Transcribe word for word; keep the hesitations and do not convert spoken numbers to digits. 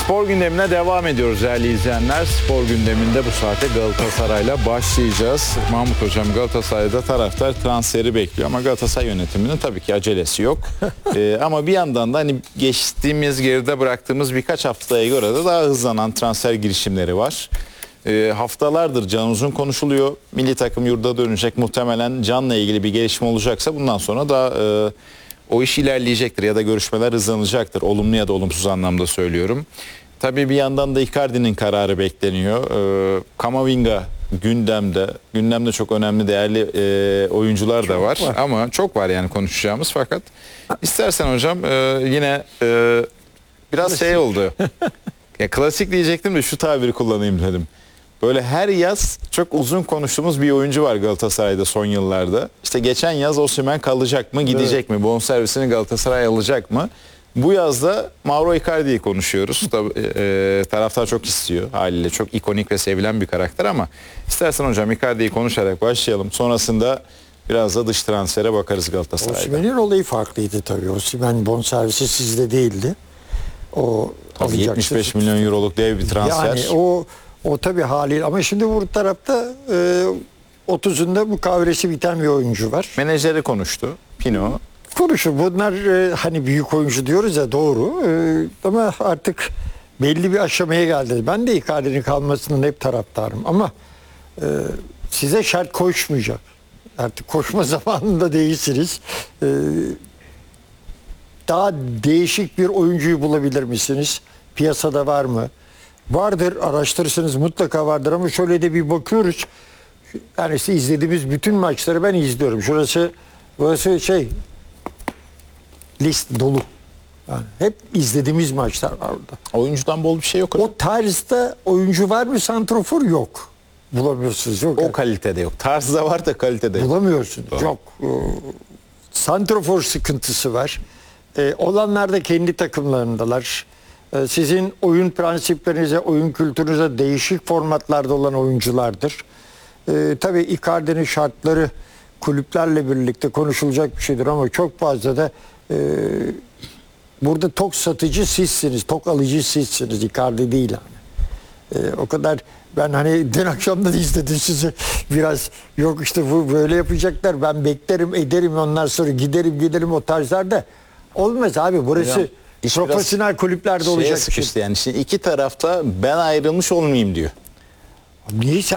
Spor gündemine devam ediyoruz değerli izleyenler. Spor gündeminde bu saate Galatasaray'la başlayacağız. Mahmut Hocam, Galatasaray'da taraftar transferi bekliyor ama Galatasaray yönetiminin tabii ki acelesi yok. ee, ama bir yandan da hani geçtiğimiz geride bıraktığımız birkaç haftaya göre de daha hızlanan transfer girişimleri var. Ee, haftalardır Can Uzun konuşuluyor. Milli takım yurda dönecek, muhtemelen Can'la ilgili bir gelişme olacaksa bundan sonra da e, o iş ilerleyecektir ya da görüşmeler hızlanacaktır. Olumlu ya da olumsuz anlamda söylüyorum. Tabii bir yandan da Icardi'nin kararı bekleniyor. Ee, Kamavinga gündemde. Gündemde çok önemli, değerli e, oyuncular da var. var. Ama çok var yani konuşacağımız. Fakat istersen hocam e, yine e, biraz klasik. Şey oldu. Ya klasik diyecektim de şu tabiri kullanayım dedim. Böyle her yaz çok uzun konuştuğumuz bir oyuncu var Galatasaray'da son yıllarda. İşte geçen yaz Osimhen kalacak mı, gidecek evet. mi? Bonservisini Galatasaray alacak mı? Bu yazda Mauro Icardi'yi konuşuyoruz. Tabii, e, taraftar çok istiyor haliyle. Çok ikonik ve sevilen bir karakter ama istersen hocam Icardi'yi konuşarak başlayalım. Sonrasında biraz da dış transfere bakarız Galatasaray'da. Osimhen'in olayı farklıydı tabii. Osimhen bonservisi sizde değildi. O tabii yetmiş beş milyon euroluk dev bir transfer. Yani o o tabii haliyle ama şimdi bu tarafta e, otuzunda mukavelesi biten bir oyuncu var. Menajeri konuştu. Pino. Konuşur. Bunlar e, hani büyük oyuncu diyoruz ya, doğru. E, ama artık belli bir aşamaya geldi. Ben de Icardi'nin kalmasının hep taraftarım ama e, size şart koşmayacak. Artık koşma zamanında değilsiniz. E, daha değişik bir oyuncuyu bulabilir misiniz? Piyasada var mı? Vardır, araştırırsınız, mutlaka vardır ama şöyle de bir bakıyoruz. Yani işte izlediğimiz bütün maçları ben izliyorum. Şurası, burası şey, list dolu. Yani hep izlediğimiz maçlar var orada. Oyuncudan bol bir şey yok. O tarzda oyuncu var mı? Santrofor yok. Bulamıyorsunuz. Yok. O yani. Kalitede yok. Tarzda var da kalitede yok. Bulamıyorsunuz. Doğru. Yok. Santrofor sıkıntısı var. Ee, olanlar da kendi takımlarındalar. Ee, sizin oyun prensiplerinize, oyun kültürünüze değişik formatlarda olan oyunculardır. Ee, tabii Icardi'nin şartları kulüplerle birlikte konuşulacak bir şeydir ama çok fazla da e, burada tok satıcı sizsiniz, tok alıcı sizsiniz. Icardi değil yani. Ee, o kadar ben hani dün akşam da izledim sizi biraz, yok işte bu böyle yapacaklar, ben beklerim ederim ondan sonra giderim giderim o tarzlarda olmaz abi, burası ya, profesyonel kulüplerde olacak sıkıştı şey. Yani şimdi iki tarafta ben ayrılmış olmayayım diyor. Neyse